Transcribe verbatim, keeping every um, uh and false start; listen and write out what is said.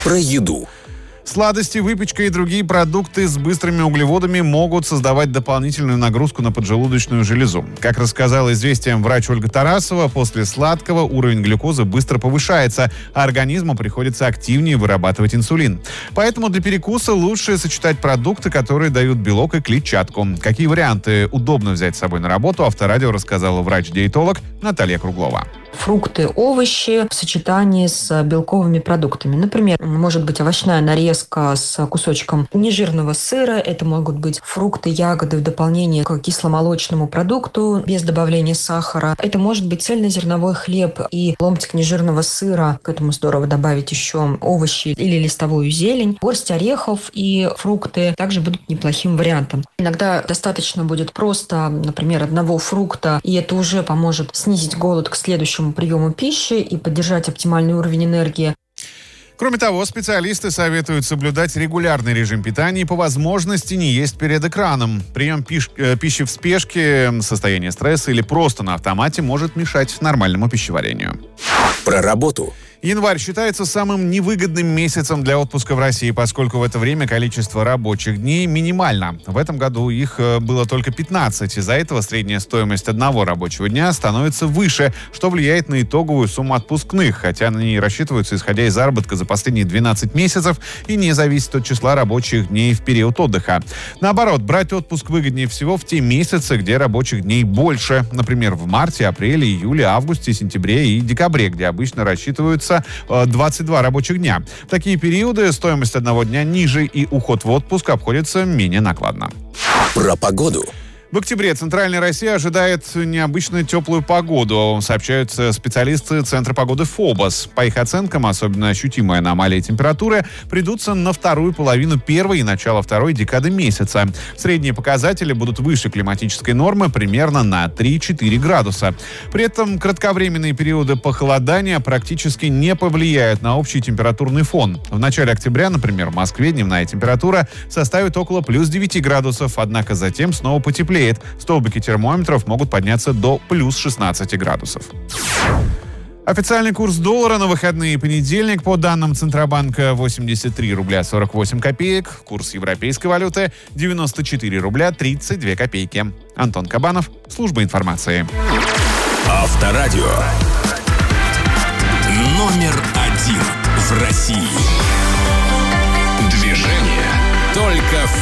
Про еду. Сладости, выпечка и другие продукты с быстрыми углеводами могут создавать дополнительную нагрузку на поджелудочную железу. Как рассказала «Известиям» врач Ольга Тарасова, после сладкого уровень глюкозы быстро повышается, а организму приходится активнее вырабатывать инсулин. Поэтому для перекуса лучше сочетать продукты, которые дают белок и клетчатку. Какие варианты удобно взять с собой на работу, Авторадио рассказала врач-диетолог Наталья Круглова. Фрукты, овощи в сочетании с белковыми продуктами. Например, может быть овощная нарезка с кусочком нежирного сыра. Это могут быть фрукты, ягоды в дополнение к кисломолочному продукту без добавления сахара. Это может быть цельнозерновой хлеб и ломтик нежирного сыра. К этому здорово добавить еще овощи или листовую зелень. Горсть орехов и фрукты также будут неплохим вариантом. Иногда достаточно будет просто, например, одного фрукта, и это уже поможет снизить голод к следующему приему пищи и поддержать оптимальный уровень энергии. Кроме того, специалисты советуют соблюдать регулярный режим питания и по возможности не есть перед экраном. Прием пиш- э, пищи в спешке, состояние стресса или просто на автомате может мешать нормальному пищеварению. Про работу. Январь считается самым невыгодным месяцем для отпуска в России, поскольку в это время количество рабочих дней минимально. В этом году их было только пятнадцать. Из-за этого средняя стоимость одного рабочего дня становится выше, что влияет на итоговую сумму отпускных, хотя они рассчитываются исходя из заработка за последние двенадцать месяцев и не зависит от числа рабочих дней в период отдыха. Наоборот, брать отпуск выгоднее всего в те месяцы, где рабочих дней больше. Например, в марте, апреле, июле, августе, сентябре и декабре, где обычно рассчитываются двадцать два рабочих дня. В такие периоды стоимость одного дня ниже и уход в отпуск обходится менее накладно. Про погоду. В октябре Центральная Россия ожидает необычно теплую погоду, сообщают специалисты Центра погоды ФОБОС. По их оценкам, особенно ощутимые аномалии температуры придутся на вторую половину первой и начало второй декады месяца. Средние показатели будут выше климатической нормы примерно на три-четыре градуса. При этом кратковременные периоды похолодания практически не повлияют на общий температурный фон. В начале октября, например, в Москве дневная температура составит около плюс девяти градусов, однако затем снова потеплеет. Столбики термометров могут подняться до плюс шестнадцати градусов. Официальный курс доллара на выходные и понедельник по данным Центробанка восемьдесят три рубля сорок восемь копеек. Курс европейской валюты девяносто четыре рубля тридцать две копейки. Антон Кабанов, служба информации. Авторадио. Номер один в России. Движение только в